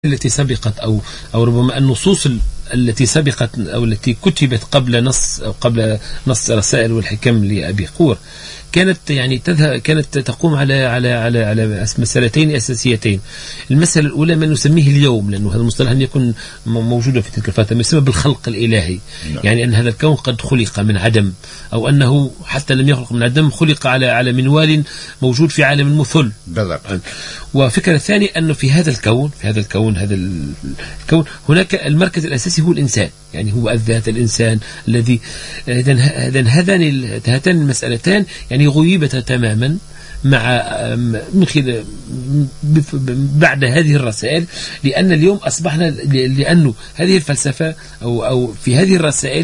التي سبقت أو ربما النصوص التي سبقت أو التي كتبت قبل نص رسائل والحكم لأبي قور كانت تقوم على مسألتين أساسيتين. المسألة الأولى ما نسميه اليوم، لأنه هذا المصطلح لم يكن موجودا في تلك الفترة، ما يسمى بالخلق الإلهي. يعني أن هذا الكون قد خلق من عدم، أو أنه حتى لم يخلق من عدم، خلق على منوال موجود في عالم مثل. وفكرة الثانية أنه في هذا الكون هناك المركز الأساسي هو الإنسان، يعني هو الذات الإنسان الذي هاتان المسألتان يعني غيبتا تماما من خلال بعد هذه الرسائل، لأن اليوم أصبحنا لأنه هذه الفلسفة أو في هذه الرسائل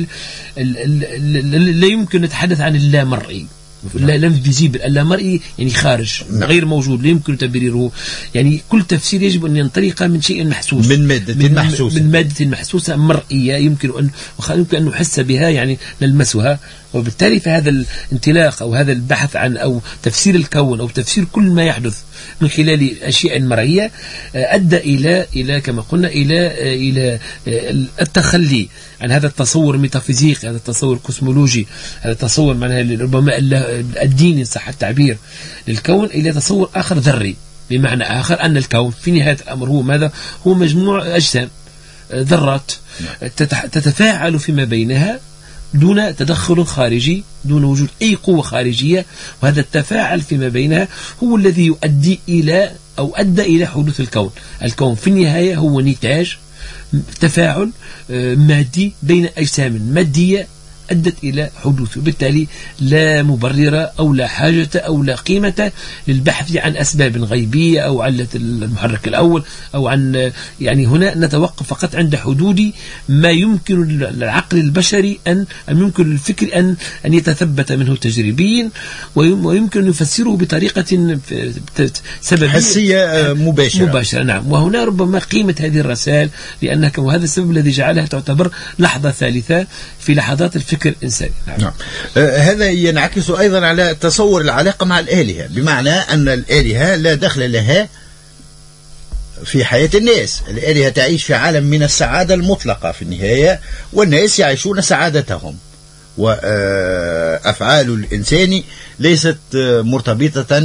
لا يمكن نتحدث عن اللامرئي. لم فيزيبل، اللامرئي يعني خارج، غير موجود، لا يمكن تبريره. يعني كل تفسير يجب أن ينطلق من شيء محسوس، من مادة محسوسة مرئية يمكن أن نحس بها، يعني نلمسها. وبالتالي فهذا الانطلاق أو هذا البحث عن أو تفسير الكون أو تفسير كل ما يحدث من خلال أشياء مرئية أدى إلى كما قلنا إلى التخلي عن هذا التصور الميتافيزيقي، هذا التصور الكوسمولوجي، هذا التصور معناها ربما الديني صح التعبير للكون، إلى تصور آخر ذري. بمعنى آخر أن الكون في نهاية الأمر هو ماذا؟ هو مجموع أجسام، ذرات تتفاعل فيما بينها دون تدخل خارجي، دون وجود أي قوة خارجية. وهذا التفاعل فيما بينها هو الذي يؤدي إلى أو أدى إلى حدوث الكون. الكون في النهاية هو نتاج تفاعل مادي بين أجسام مادية أدت إلى حدوثه. بالتالي لا مبرر أو لا حاجة أو لا قيمة للبحث عن أسباب غيبية أو علة المحرك الأول أو عن، يعني هنا نتوقف فقط عند حدود ما يمكن العقل البشري أن يمكن الفكر أن يتثبت منه تجريبيا، ويمكن أن يفسره بطريقة سببية حسية مباشرة. نعم. وهنا ربما قيمة هذه الرسائل، لأنها وهذا السبب الذي جعلها تعتبر لحظة ثالثة في لحظات الفكر الإنساني. نعم. هذا ينعكس أيضا على تصور العلاقة مع الآلهة، بمعنى أن الآلهة لا دخل لها في حياة الناس. الآلهة تعيش في عالم من السعادة المطلقة في النهاية، والناس يعيشون سعادتهم، وأفعال الإنسان ليست مرتبطة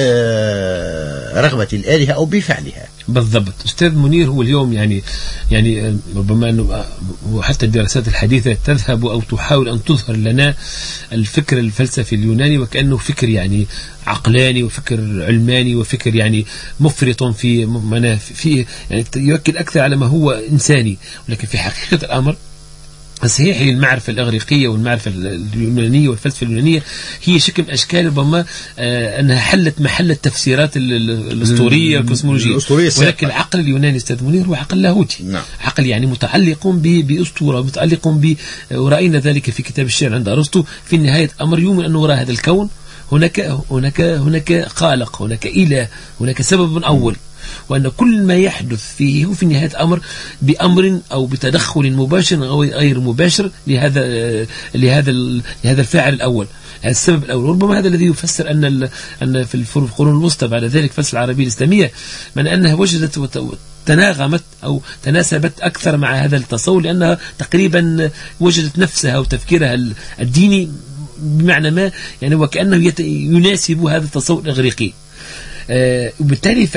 برغبة الآلهة أو بفعلها. بالضبط. أستاذ منير، هو اليوم يعني ربما أنه وحتى الدراسات الحديثة تذهب أو تحاول أن تظهر لنا الفكر الفلسفي اليوناني وكأنه فكر يعني عقلاني وفكر علماني وفكر يعني مفرط في يعني يؤكد أكثر على ما هو إنساني. ولكن في حقيقة الأمر صحيح المعرفة الإغريقية والمعرفة اليونانية والفلسفة اليونانية هي شكل من أشكال ربما أنها حلت محل التفسيرات الأسطورية والكوسمولوجية، ولكن العقل اليوناني أستاذ منير هو عقل لاهوتي. عقل يعني متعلق بأسطورة، متعلق ورأينا ذلك في كتاب الشعر عند أرسطو. في نهاية أمر يؤمن أن وراء هذا الكون هناك خالق، هناك إله، هناك سبب أول، وأن كل ما يحدث فيه هو في نهاية الأمر بأمر أو بتدخل مباشر أو غير مباشر لهذا الفاعل الأول، هذا السبب الأول. ربما هذا الذي يفسر أن في القرون الوسطى بعد ذلك الفلسفة العربية الإسلامية من أنها وجدت تناغمت أو تناسبت أكثر مع هذا التصور، لأنها تقريبا وجدت نفسها وتفكيرها الديني بمعنى ما يعني وكأنه يناسب هذا التصور الإغريقي. وبالتالي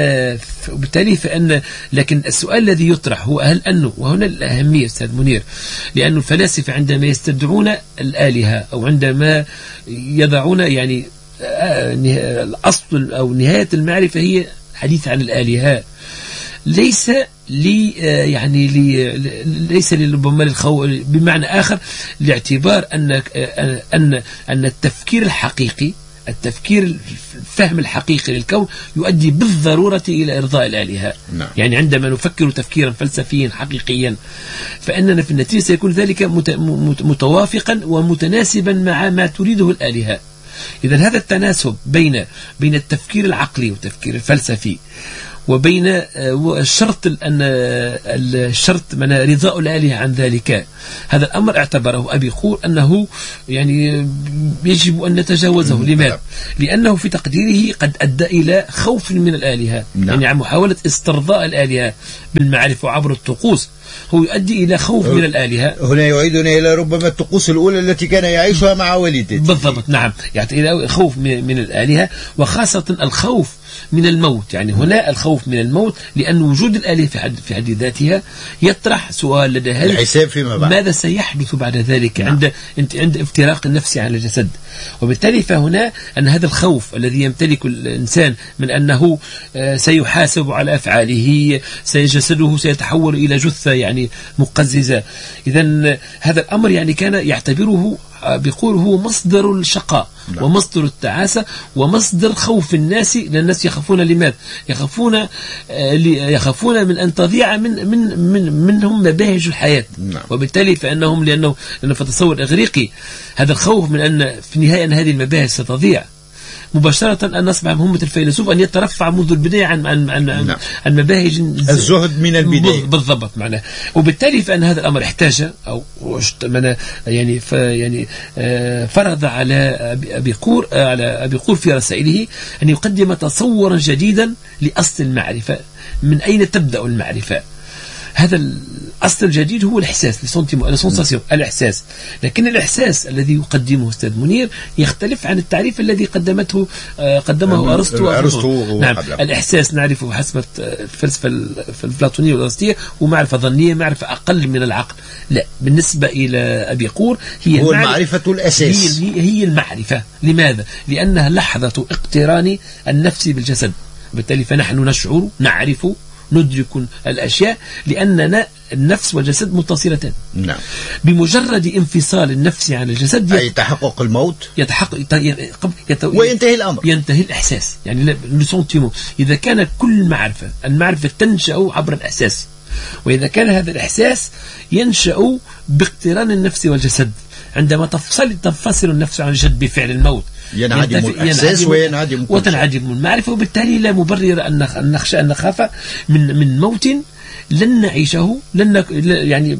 فأن لكن السؤال الذي يطرح هو هل أنه، وهنا الأهمية أستاذ منير، لأن الفلاسفة عندما يستدعون الآلهة أو عندما يضعون يعني الأصل أو نهاية المعرفة هي حديث عن الآلهة، ليس ربما بمعنى آخر لاعتبار أن التفكير الحقيقي، الفهم الحقيقي للكون يؤدي بالضرورة إلى إرضاء الآلهة. يعني عندما نفكر تفكيرا فلسفيا حقيقيا فإننا في النتيجة سيكون ذلك متوافقا ومتناسبا مع ما تريده الآلهة. إذن هذا التناسب بين التفكير العقلي والتفكير الفلسفي وبين الشرط أن الشرط من رضاء الآلهة عن ذلك. هذا الأمر اعتبره أبي قور أنه يعني يجب أن نتجاوزه. لماذا؟ لأنه في تقديره قد أدى إلى خوف من الآلهة، يعني عن محاولة استرضاء الآلهة بالمعرفة عبر الطقوس، هو يؤدي إلى خوف من الآلهة. هنا يعيدنا إلى ربما الطقوس الأولى التي كان يعيشها مع والدته. بالضبط، نعم، يعني إلى خوف من الآلهة، وخاصة الخوف من الموت. يعني هنا الخوف من الموت، لأن وجود الآلهة في حد ذاتها يطرح سؤال لدى هذا الحساب فيما بعد، ماذا سيحدث بعد ذلك عند افتراق النفس عن الجسد. وبالتالي فهنا أن هذا الخوف الذي يمتلك الإنسان من أنه سيحاسب على أفعاله، جسده سيتحول إلى جثة يعني مقززة. إذن هذا الأمر يعني كان يعتبره بيقول هو مصدر الشقاء ومصدر التعاسة ومصدر خوف الناس، لأن الناس يخافون. لماذا؟ يخافون من أن تضيع منهم مباهج الحياة. وبالتالي لأنه في التصور الإغريقي هذا الخوف من أن في النهاية أن هذه المباهج ستضيع، مباشرة أن نصبح مهمة الفيلسوف أن يترفع منذ البداية عن مباهج الزهد من البداية. بالضبط معناه. وبالتالي فأن هذا الأمر احتاج أو يعني فرض على أبي قور في رسائله أن يقدم تصورا جديدا لأصل المعرفة. من أين تبدأ المعرفة؟ هذا الأصل الجديد هو الإحساس، الإحساس. لكن الإحساس الذي يقدمه أستاذ منير يختلف عن التعريف الذي قدمه أرسطو. نعم، الإحساس نعرفه حسب الفلسفة الأفلاطونية والأرسطية ومعرفة ظنية، معرفة أقل من العقل. لا، بالنسبة إلى أبي قور هو المعرفة الأساس، هي المعرفة. لماذا؟ لأنها لحظة اقتران النفس بالجسد. بالتالي فنحن نشعر، نعرف، ندرك الأشياء لأننا النفس والجسد متصلتان. نعم. بمجرد انفصال النفس عن الجسد أي تحقق الموت وينتهي الأمر، ينتهي الإحساس. يعني لسونتيمون إذا كان كل المعرفة تنشأ عبر الإحساس، وإذا كان هذا الإحساس ينشأ باقتران النفس والجسد، عندما تنفصل النفس عن الجسد بفعل الموت ينعدم الإحساس وتنعدم المعرفة. وبالتالي لا مبرر أن نخشى أن نخاف من موت لن نعيشه، يعني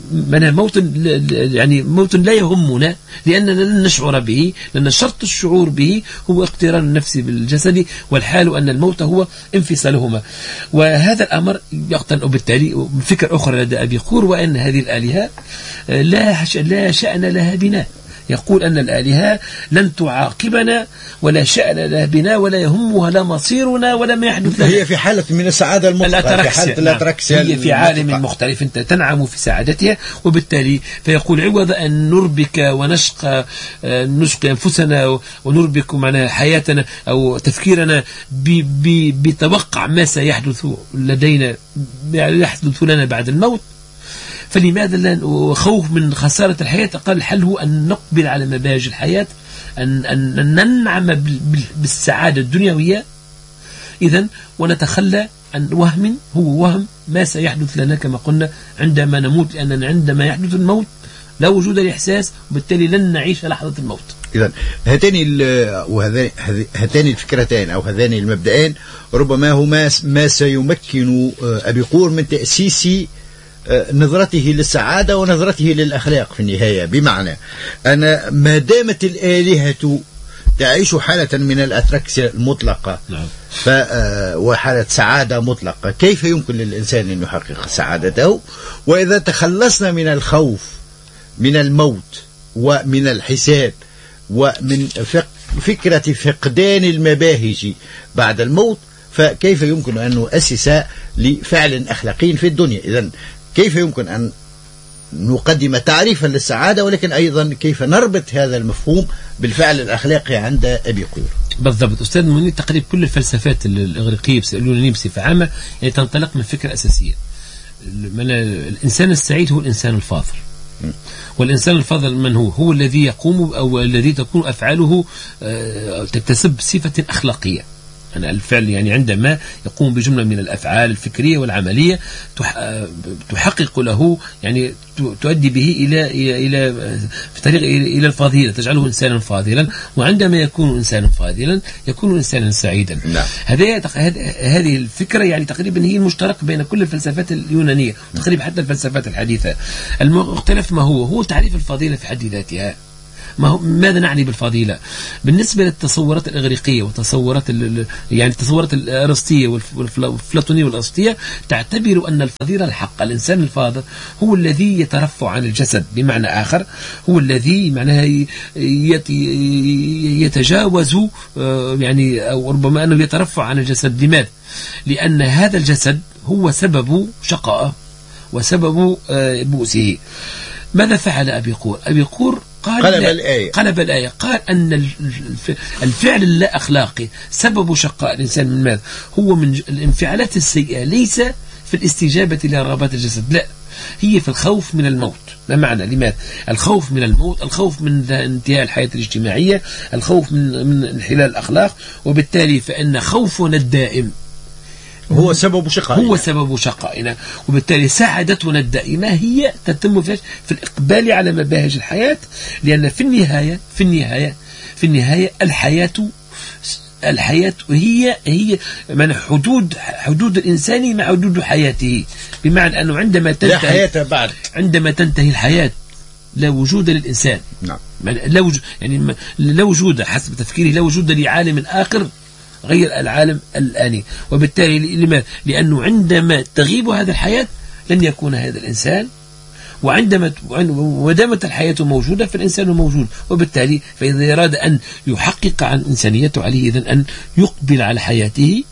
موت لا يهمنا لأننا لن نشعر به، لأن شرط الشعور به هو اقتران النفس بالجسد، والحال أن الموت هو انفصالهما. وهذا الأمر يقتنع بالتالي فكرة أخرى لدى أبي قور، وأن هذه الآلهة لا شأن لها بنا. يقول أن الآلهة لن تعاقبنا ولا شأن لها بنا ولا يهمها لا مصيرنا ولا ما يحدث لنا. هي في حالة من السعادة المطلقة، في حالة الأتراكسيا، هي في عالم مختلف تنعم في سعادتها. وبالتالي فيقول عوض أن نربك ونشقى أنفسنا ونربك معنا حياتنا أو تفكيرنا بتوقع ما سيحدث لدينا، يحدث لنا بعد الموت، فلماذا لا خوف من خسارة الحياة؟ قال الحل هو أن نقبل على مباهج الحياة، أن ننعم بالسعادة الدنيوية إذن، ونتخلى عن وهم هو وهم ما سيحدث لنا كما قلنا عندما نموت، لأننا عندما يحدث الموت لا وجود الإحساس، وبالتالي لن نعيش لحظة الموت. إذن هاتان الفكرتين أو هذان المبدأين ربما هما ما سيمكن أبي قور من تأسيس نظرته للسعادة ونظرته للأخلاق في النهاية. بمعنى أن ما دامت الآلهة تعيش حالة من الأتراكسيا المطلقة وحالة سعادة مطلقة، كيف يمكن للإنسان أن يحقق سعادته؟ وإذا تخلصنا من الخوف من الموت ومن الحساب ومن فكرة فقدان المباهج بعد الموت، فكيف يمكن أن نؤسس لفعل أخلاقي في الدنيا؟ إذن كيف يمكن أن نقدم تعريفا للسعادة، ولكن أيضا كيف نربط هذا المفهوم بالفعل الأخلاقي عند أبي قور؟ بالضبط أستاذ منير، تقريبا كل الفلسفات الإغريقية اليونانية بصفة عامة يعني تنطلق من فكرة أساسية. الإنسان السعيد هو الإنسان الفاضل، والإنسان الفاضل من هو الذي يقوم أو الذي تكون أفعاله تكتسب صفة أخلاقية. أنا الفعل يعني عندما يقوم بجملة من الأفعال الفكرية والعملية تحقق له يعني تؤدي به إلى في طريق إلى الفضيلة، تجعله إنسانا فاضلا، وعندما يكون إنسانا فاضلا يكون إنسانا سعيدا. نعم. هذه الفكرة يعني تقريبا هي المشترك بين كل الفلسفات اليونانية، تقريبا حتى الفلسفات الحديثة. المختلف ما هو تعريف الفضيلة في حد ذاتها. ماذا نعني بالفضيلة؟ بالنسبة للتصورات الإغريقية وتصورات يعني التصورات الأرسطية والأفلاطونية والأرسطية تعتبر أن الفضيلة الحق، الإنسان الفاضل هو الذي يترفع عن الجسد، بمعنى آخر هو الذي معناها يتجاوز يعني أو ربما أنه يترفع عن الجسد. لماذا؟ لأن هذا الجسد هو سبب شقائه وسبب بؤسه. ماذا فعل أبيقور؟ أبيقور قلب الآية، قال أن الفعل اللا أخلاقي سبب شقاء الإنسان من ماذا؟ هو من الانفعالات السيئة، ليس في الاستجابة لرغبات الجسد، لا، هي في الخوف من الموت. ما معنى؟ لماذا؟ الخوف من الموت، الخوف من انتهاء الحياة الاجتماعية، الخوف من انحلال الأخلاق، وبالتالي فإن خوفنا الدائم هو سبب شقائنا، وبالتالي سعادتنا الدائمة هي تتم في الإقبال على مباهج الحياة، لأن في النهاية الحياة هي من حدود الإنسان مع حدود حياته، بمعنى أنه عندما تنتهي الحياة لا وجود للإنسان. نعم. لا وجود حسب تفكيره، لا وجود لعالم آخر غير العالم الآني، وبالتالي لماذا؟ لأنه عندما تغيب هذا الحياة لن يكون هذا الإنسان، ودامت الحياة موجودة فالإنسان موجود، وبالتالي فإذا أراد أن يحقق عن إنسانيته عليه إذن أن يقبل على حياته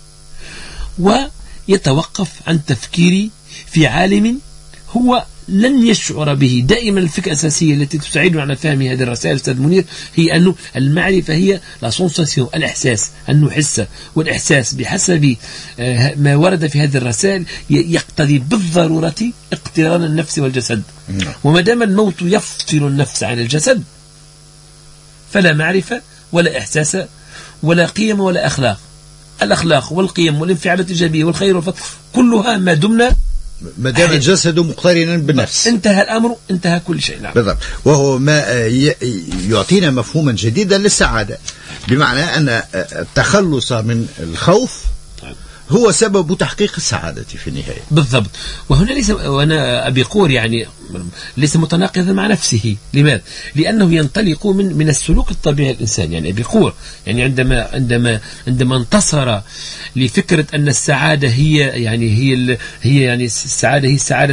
ويتوقف عن تفكير في عالم هو لن يشعر به. دائما الفكرة الأساسية التي تساعدنا على فهم هذه الرسائل أستاذ منير هي أنه المعرفة هي لا سونساسيون، الإحساس، أن نحس، والإحساس بحسب ما ورد في هذه الرسائل يقتضي بالضرورة اقتران النفس والجسد. وما دام الموت يفصل النفس عن الجسد فلا معرفة ولا إحساس ولا قيم ولا أخلاق. الأخلاق والقيم والانفعالات الإيجابية والخير والفضل كلها ما دمنا ما دام الجسد مقترنا بالنفس، انتهى الأمر، انتهى كل شيء. نعم. بالضبط. وهو ما يعطينا مفهوما جديدا للسعادة، بمعنى أن التخلص من الخوف هو سبب تحقيق السعادة في النهاية. بالضبط. وهنا أبيقور يعني ليس متناقضا مع نفسه. لماذا؟ لأنه ينطلق من السلوك الطبيعي الإنسان. يعني أبيقور يعني عندما انتصر لفكرة أن السعادة هي السعادة هي سعادة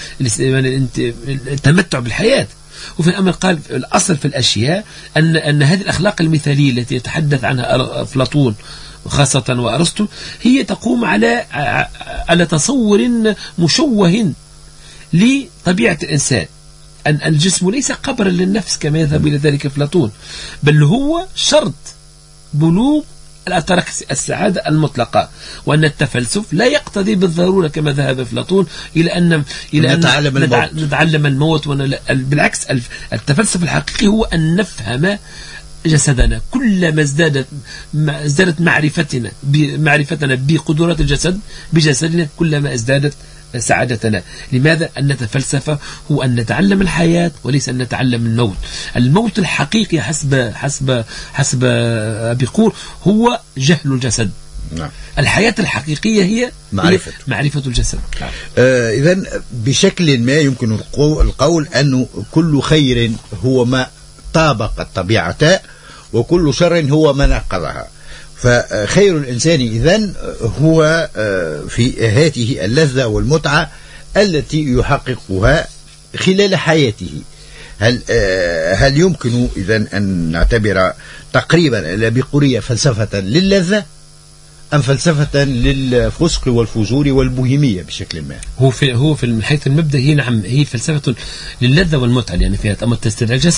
التمتع بالحياة، وفي الأمر قال الأصل في الأشياء أن هذه الأخلاق المثالية التي يتحدث عنها أفلاطون خاصة وأرسطو هي تقوم على تصور مشوه لطبيعة الإنسان، أن الجسم ليس قبرا للنفس كما يذهب إلى ذلك أفلاطون، بل هو شرط بلوغ الأتراكس السعادة المطلقة، وأن التفلسف لا يقتضي بالضرورة كما ذهب أفلاطون إلى أن نتعلم الموت. بالعكس التفلسف الحقيقي هو أن نفهم جسدنا. كلما ازدادت معرفتنا بقدرات الجسد بجسدنا كلما ازدادت سعادتنا. لماذا؟ أن نتفلسف هو أن نتعلم الحياة وليس أن نتعلم الموت. الموت الحقيقي حسب أبيقور هو جهل الجسد. نعم. الحياة الحقيقية هي معرفة الجسد. نعم. إذن بشكل ما يمكن القول أنه كل خير هو ما طابق الطبيعة وكل شر هو ما نقضها. فخير الإنسان إذن هو في هاته اللذة والمتعة التي يحققها خلال حياته. هل يمكن إذن أن نعتبر تقريبا الأبيقورية فلسفة للذة أم فلسفة للفسق والفجور والبوهيمية بشكل ما؟ هو في من حيث المبدأ هي نعم هي فلسفة للذة والمتعة، لأن فيها تستدعي الجسد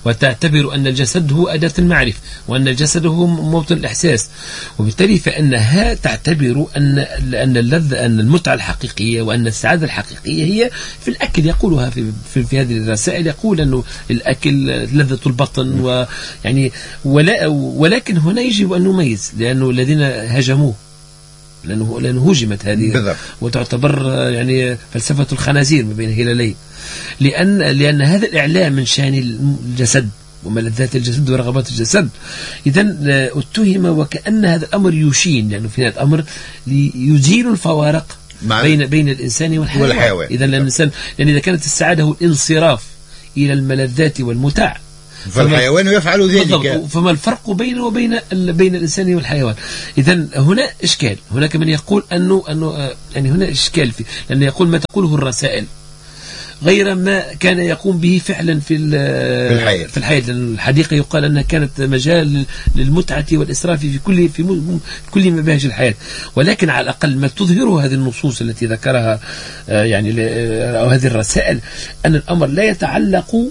وتعتبر أن الجسد هو أداة المعرفة، وأن الجسد هو موطن الإحساس، وبالتالي فإنها تعتبر أن اللذة، أن المتعة الحقيقية وأن السعادة الحقيقية هي في الأكل. يقولها في هذه الرسائل، يقول أنه الأكل لذة البطن، ويعني ولكن هنا يجب أن نميز، لأنه الذين هاجموه لأنه هجمت هذه وتعتبر يعني فلسفة الخنازير ما بين هلالين، لأن هذا الإعلام من شأن الجسد وملذات الجسد ورغبات الجسد، إذن اتهم وكأن هذا الأمر يشين، لأنه في هذا الأمر يزيل الفوارق بين الإنسان والحيوان. إذن الإنسان، لأن إذا كانت السعادة هو الانصراف إلى الملذات والمتع، فالحيوان يفعل ذلك، فما الفرق بينه وبين الإنسان والحيوان؟ إذن هنا إشكال. هناك من يقول أنه يعني هنا إشكال لأنه يقول ما تقوله الرسائل غير ما كان يقوم به فعلا في الحياة. لأن الحديقة يقال أنها كانت مجال للمتعة والإسراف في كل مباهج الحياة، ولكن على الأقل ما تظهره هذه النصوص التي ذكرها يعني أو هذه الرسائل، أن الأمر لا يتعلق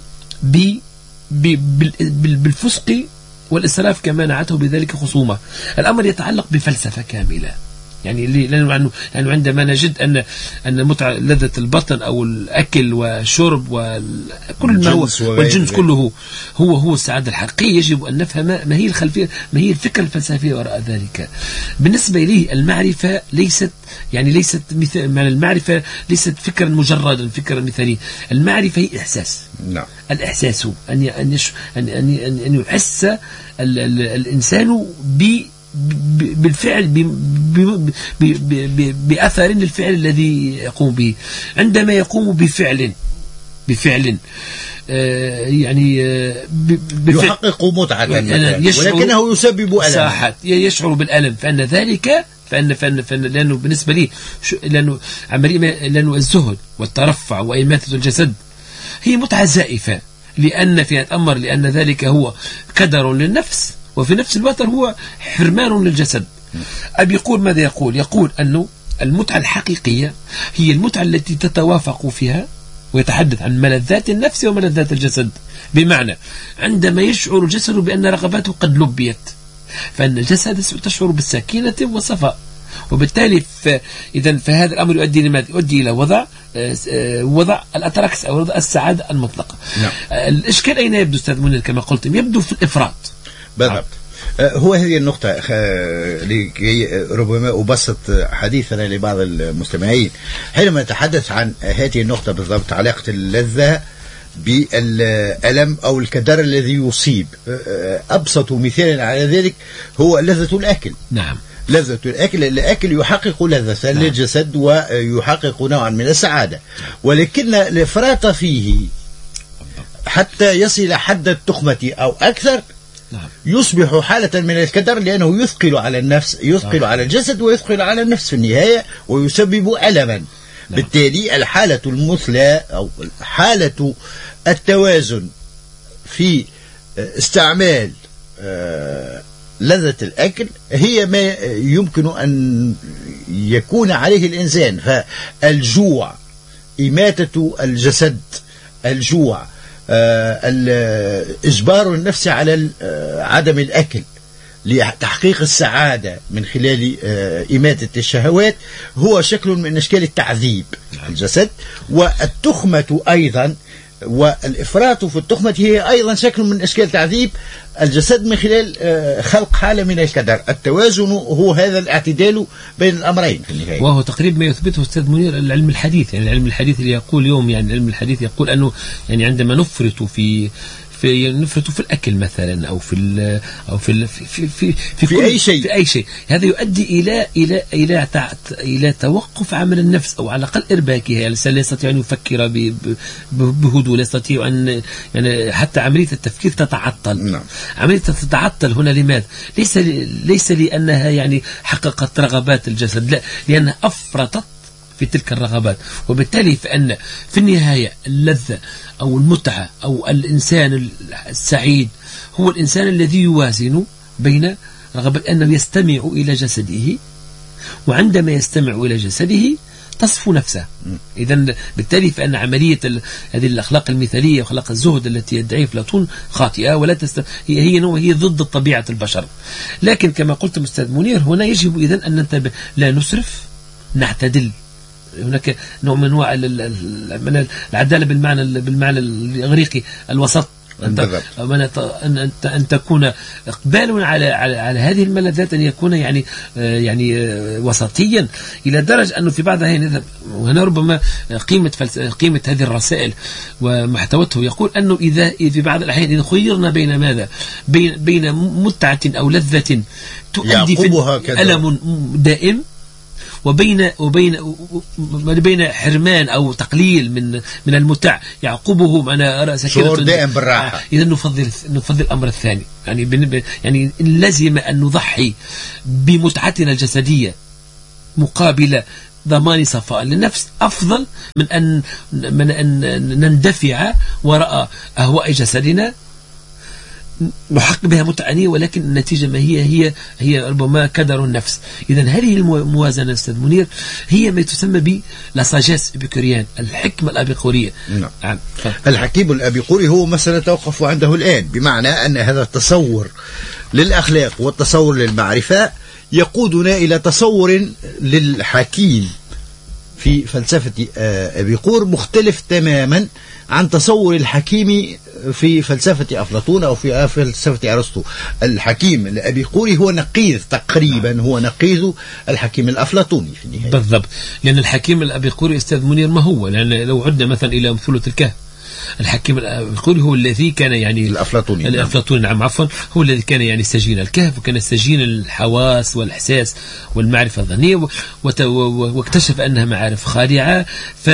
بالفسق والإسراف كما نعته بذلك خصومة. الأمر يتعلق بفلسفة كاملة، يعني لأنه عندما نجد أن متعة لذة البطن أو الأكل والشرب وكل ما هو والجنس كله هو السعادة الحقيقية، يجب أن نفهم ما هي الخلفية، ما هي الفكرة الفلسفية وراء ذلك. بالنسبة لي المعرفة ليست معنى المعرفة ليست فكرا مجردا، فكرا مثالي. المعرفة هي إحساس. نعم. الإحساس أن يحس الإنسان بالفعل بأثر الفعل الذي يقوم به. عندما يقوم بفعل يعني يحقق متعة ولكنه يسبب ألم، يشعر بالألم، فأن ذلك لأنه بالنسبة لي لأنه الزهد والترفع وإماتة الجسد هي متعة زائفة، لأن في الأمر لأن ذلك هو كدر للنفس، وفي نفس الوقت هو حرمان للجسد. أبي يقول ماذا يقول أنه المتعة الحقيقية هي المتعة التي تتوافق فيها، ويتحدث عن ملذات النفس وملذات الجسد، بمعنى عندما يشعر الجسد بأن رغباته قد لبيت، فإن الجسد تشعر بالسكينة والصفاء، وبالتالي إذن فهذا الأمر يؤدي لماذا؟ يؤدي إلى وضع الأتراكس أو وضع السعادة المطلقة. نعم. الإشكال أين يبدو أستاذ منير كما قلت؟ يبدو في الإفراط. بالضبط. هو هذه النقطة لكي ربما أبسط حديثنا لبعض المستمعين. حينما نتحدث عن هذه النقطة بالضبط، علاقة اللذة بالألم أو الكدر الذي يصيب، أبسط مثال على ذلك هو لذة الأكل. نعم. لذة الأكل يحقق لذة للجسد ويحقق نوعا من السعادة، ولكن الإفراط فيه حتى يصل حد التخمة أو أكثر يصبح حالة من الكدر، لأنه يثقل على النفس، يثقل على الجسد ويثقل على النفس في النهاية ويسبب ألما. بالتالي الحالة المثلى أو حالة التوازن في استعمال لذة الأكل هي ما يمكن أن يكون عليه الإنسان. فالجوع، إماتة الجسد، الجوع، إجبار النفس على عدم الأكل لتحقيق السعادة من خلال إماتة الشهوات، هو شكل من أشكال التعذيب الجسد. والتخمة أيضا، والإفراط في التخمة هي أيضا شكل من أشكال تعذيب الجسد من خلال خلق حالة من الكدر. التوازن هو هذا الاعتدال بين الأمرين في النهاية، وهو تقريبا ما يثبته أستاذ منير العلم الحديث. يعني العلم الحديث اللي يقول اليوم، يعني العلم الحديث يقول أنه يعني عندما نفرط في الأكل مثلا أو في أي شيء، هذا يؤدي إلى توقف عمل النفس، أو على الأقل إرباكها. يعني الإنسان لا يستطيع أن يفكر بهدوء، لا يستطيع أن يعني حتى عملية التفكير تتعطل. نعم. عملية تتعطل هنا لماذا؟ ليس لأنها يعني حققت رغبات الجسد، لا، لأنها أفرطت في تلك الرغبات. وبالتالي فإن في النهاية اللذة أو المتعة أو الإنسان السعيد هو الإنسان الذي يوازن بين رغبة أنه يستمع إلى جسده، وعندما يستمع إلى جسده تصفو نفسها. إذن بالتالي فإن عملية هذه الأخلاق المثالية وأخلاق الزهد التي يدعي أفلاطون خاطئة، ولا هي ضد طبيعة البشر. لكن كما قلت أستاذ منير، هنا يجب إذن أن ننتبه، لا نسرف، نعتدل. هناك نوع من انواع العداله بالمعنى الاغريقي، الوسط. أن تكون إقبال على هذه الملذات، أن يكون يعني وسطيا، إلى درجة أنه في بعض الأحيان، وهنا ربما قيمة هذه الرسائل ومحتوته، يقول أنه إذا في بعض الأحيان إذا خيرنا بين ماذا؟ بين متعة أو لذة تؤدي في ألم دائم، وبين حرمان أو تقليل من المتع يعقبه أنا شعور دائم بالراحة. إذا نفضل الأمر الثاني، يعني لازم أن نضحي بمتعتنا الجسدية مقابل ضمان صفاء للنفس، أفضل من أن نندفع وراء أهواء جسدنا نحقق بها متعنية، ولكن النتيجة ما هي ربما كدر النفس. إذن هذه الموازنة أستاذ منير هي ما تسمى بلاساجيس إبيكوريان، الحكمة الأبيقورية. نعم. الحكيم الأبيقوري هو مسألة توقف عنده الآن، بمعنى أن هذا التصور للأخلاق والتصور للمعرفة يقودنا إلى تصور للحكيم في فلسفة أبيقور مختلف تماما عن تصور الحكيم في فلسفة أفلاطون أو في فلسفة أرسطو. الحكيم الأبيقوري هو نقيض تقريبا، هو نقيض الحكيم الأفلاطوني في النهاية. بالضبط، لأن الحكيم الأبيقوري أستاذ منير ما هو؟ لأن لو عدنا مثلا إلى مثلث الكهف، الحكيم الأبيقوري هو الذي كان الأفلاطوني نعم عفوا، هو الذي كان يعني سجين الكهف، وكان سجين الحواس والإحساس والمعرفة الظنية، واكتشف أنها معارف خادعة،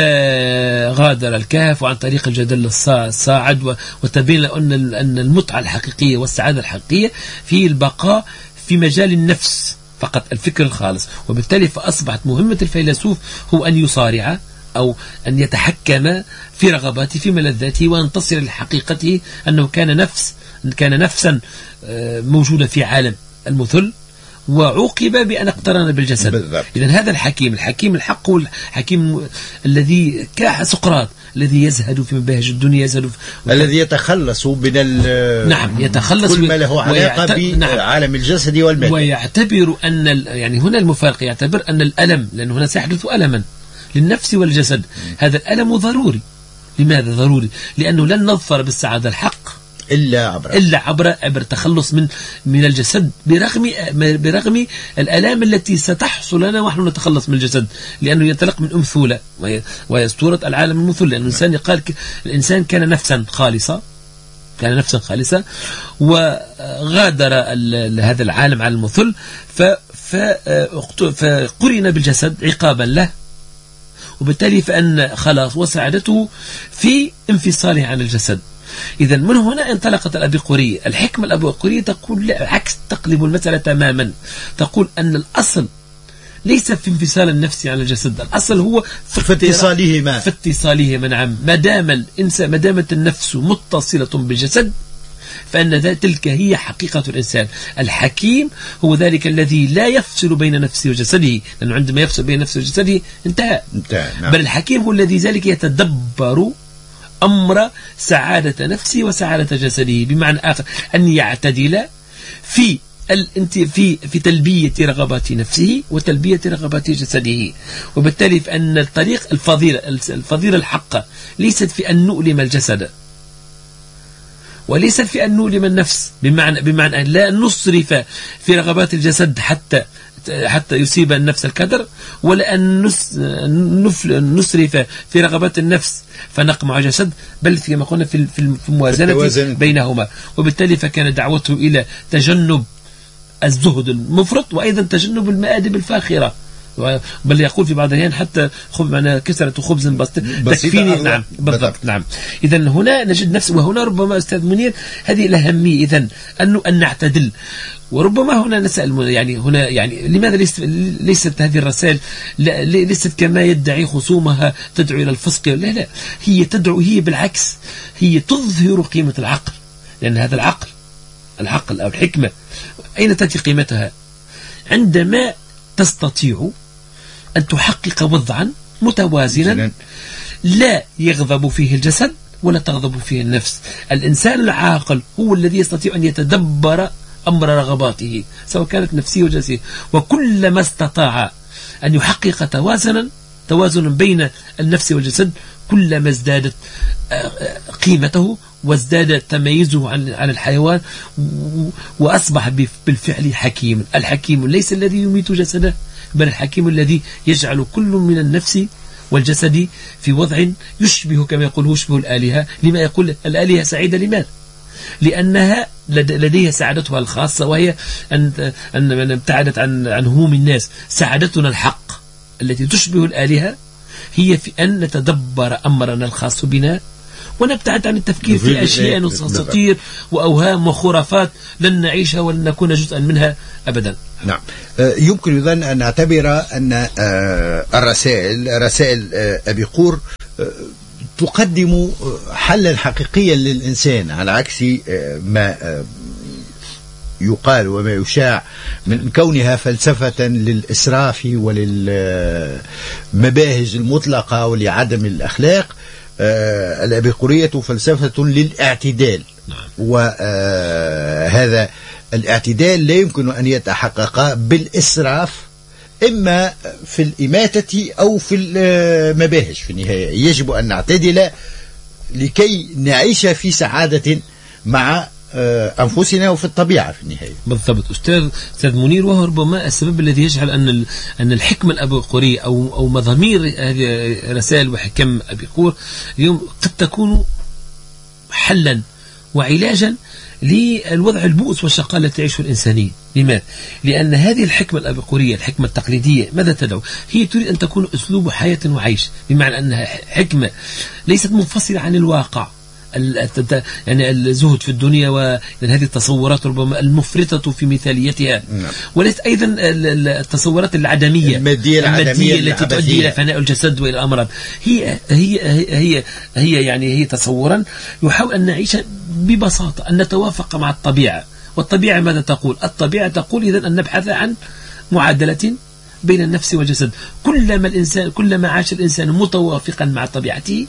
فغادر الكهف وعن طريق الجدل الصاعد، وتبين أن المتعة الحقيقية والسعادة الحقيقية في البقاء في مجال النفس فقط، الفكر الخالص. وبالتالي فأصبحت مهمة الفيلسوف هو أن يصارع أو أن يتحكم في رغباته في ملذاته، وينتصر لحقيقته أنه كان نفسا موجودة في عالم المثل، وعوقب بأن اقترن بالجسد. إذن هذا الحكيم الحق، الحكيم الذي كسقراط، الذي يزهد في مباهج الدنيا، الذي يتخلص من يتخلص كل ما له علاقة بعالم الجسد والمادة، ويعتبر أن يعني هنا المفارق يعتبر أن الألم، لأن هنا سيحدث ألما للنفس والجسد، هذا الألم ضروري. لماذا ضروري؟ لأنه لن نظفر بالسعادة الحق إلا عبر التخلص من الجسد، برغم الآلام التي ستحصل لنا ونحن نتخلص من الجسد، لأنه ينطلق من أمثولة وهي أسطورة العالم المثل. لأن الإنسان قال الإنسان كان نفسا خالصة وغادر هذا العالم على المثل، فقرن بالجسد عقابا له، وبالتالي فأن خلاص وسعادته في انفصاله عن الجسد. إذا من هنا انطلقت الأبيقورية. الحكمة الأبيقورية تقول لا، عكس، تقلب المسألة تماما، تقول أن الأصل ليس في انفصال النفس عن الجسد، الأصل هو في اتصالهما. نعم، ما دامت النفس متصلة بالجسد فإن تلك هي حقيقة الإنسان. الحكيم هو ذلك الذي لا يفصل بين نفسه وجسده، لأنه عندما يفصل بين نفسه وجسده انتهى. نعم. بل الحكيم هو الذي ذلك يتدبر أمر سعادة نفسه وسعادة جسده، بمعنى آخر أن يعتدل في تلبية رغبات نفسه وتلبية رغبات جسده. وبالتالي فأن الطريق الفضيلة الحقة ليست في أن نؤلم الجسد، وليست في أن نؤلم النفس، بمعنى أن لا نصرف في رغبات الجسد حتى يصيب النفس الكدر، ولا أن نصرف في رغبات النفس فنقمع الجسد، بل كما قلنا في الموازنة بينهما. وبالتالي فكان دعوته إلى تجنب الزهد المفرط، وأيضا تجنب المآدب الفاخرة، بل يقول في بعض الأحيان حتى كسرة خبز تكفيني. نعم بالضبط. نعم. إذا هنا نجد نفس، وهنا ربما أستاذ منير هذه الأهمية، إذن أن نعتدل. وربما هنا نسأل يعني لماذا ليست هذه الرسائل ليست كما يدعي خصومها تدعو إلى الفسق؟ لا، هي تدعو، هي بالعكس، هي تظهر قيمة العقل، لأن هذا العقل أو الحكمة أين تأتي قيمتها؟ عندما تستطيع أن تحقق وضعا متوازنا لا يغضب فيه الجسد ولا تغضب فيه النفس. الإنسان العاقل هو الذي يستطيع أن يتدبر أمر رغباته سواء كانت نفسية وجسدية، وكلما استطاع أن يحقق توازنا بين النفس والجسد كلما ازدادت قيمته وازداد تميزه عن الحيوان، وأصبح بالفعل حكيم. الحكيم ليس الذي يميت جسده، بل الحكيم الذي يجعل كل من النفس والجسد في وضع يشبه، كما يقول يشبه الآلهة. لما يقول الآلهة سعيدة؟ لماذا؟ لأنها لديها سعادتها الخاصة، وهي أن ابتعدت عن هموم الناس. سعادتنا الحق التي تشبه الآلهة هي في أن نتدبر أمرنا الخاص بنا ونبتعد عن التفكير في أشياء أساطير وأوهام وخرافات لن نعيشها ولن نكون جزءا منها أبدا. نعم. يمكن إذن أن نعتبر أن رسائل أبي قور تقدم حلا حقيقيا للإنسان، على عكس ما يقال وما يشاع من كونها فلسفة للإسراف وللمباهج المطلقة ولعدم الأخلاق. الأبيقورية فلسفة للاعتدال، وهذا الاعتدال لا يمكن أن يتحقق بالإسراف، إما في الإماتة أو في المباهج. في النهاية يجب أن نعتدل لكي نعيش في سعادة مع أنفسنا وفي الطبيعة في النهاية. بالضبط أستاذ منير، وهو ربما السبب الذي يجعل أن الحكمة الأبيقورية أو مضامير هذه رسائل وحكم أبيقور اليوم قد تكون حلا وعلاجا للوضع البؤس والشقاء التي تعيشه الإنسانية. لماذا؟ لأن هذه الحكمة الأبيقورية، الحكمة التقليدية، ماذا تدعو؟ هي تريد أن تكون أسلوب حياة وعيش، بمعنى أنها حكمة ليست منفصلة عن الواقع. يعني الزهد في الدنيا وهذه التصورات ربما المفرطة في مثاليتها، وليس أيضا التصورات المادية التي تؤدي إلى فناء الجسد وإلى الأمراض. هي تصورا يحاول أن نعيش ببساطة، أن نتوافق مع الطبيعة. والطبيعة ماذا تقول؟ الطبيعة تقول إذن أن نبحث عن معادلة بين النفس والجسد. كلما عاش الإنسان متوافقا مع طبيعته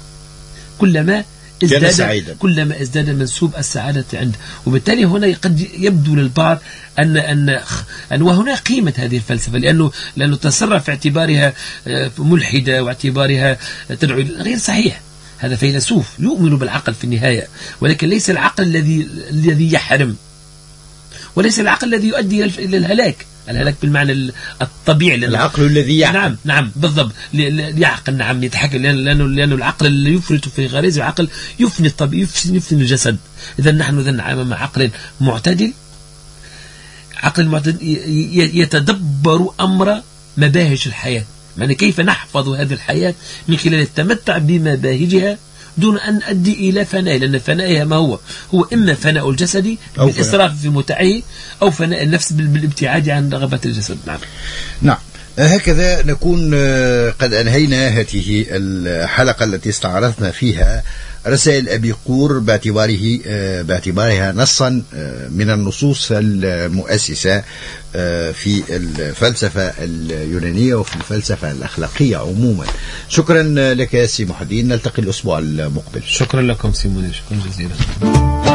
كلما ازداد منسوب السعادة عنده. وبالتالي هنا قد يبدو للبعض أن وهنا قيمة هذه الفلسفة، لأنه تصرف في اعتبارها ملحدة واعتبارها تدعو غير صحيح. هذا فيلسوف يؤمن بالعقل في النهاية، ولكن ليس العقل الذي يحرم، وليس العقل الذي يؤدي إلى الهلاك بالمعنى الطبيعي. العقل الذي يعقل. نعم بالضبط، يعقل. نعم يتحكم، لأنه العقل اللي يفرط في غريزه العقل يفني الطبيعي، يفني الجسد. إذا نحن مع عقل معتدل يتدبر أمر مباهج الحياة، يعني كيف نحفظ هذه الحياة من خلال التمتع بمباهجها دون أن نؤدي إلى فناء، لأن فنائها ما هو إما فناء الجسد بالإسراف في متعه، أو فناء النفس بالابتعاد عن رغبات الجسد. نعم. هكذا نكون قد أنهينا هذه الحلقة التي استعرضنا فيها رسائل أبي قور باعتبارها نصا من النصوص المؤسسة في الفلسفة اليونانية وفي الفلسفة الأخلاقية عموما. شكرا لك سي محي الدين، نلتقي الأسبوع المقبل. شكرا لكم سي منير، شكرا جزيلا.